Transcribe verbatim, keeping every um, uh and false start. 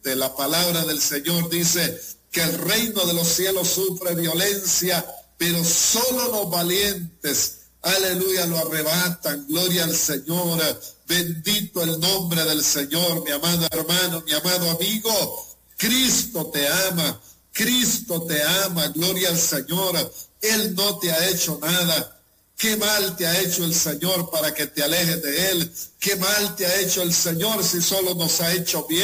valiente. La palabra del Señor dice que el reino de los cielos sufre violencia, pero solo los valientes, aleluya, lo arrebatan. Gloria al Señor. Bendito el nombre del Señor, mi amado hermano, mi amado amigo. Cristo te ama, Cristo te ama, gloria al Señor. Él no te ha hecho nada. ¿Qué mal te ha hecho el Señor para que te alejes de Él? ¿Qué mal te ha hecho el Señor si solo nos ha hecho bien?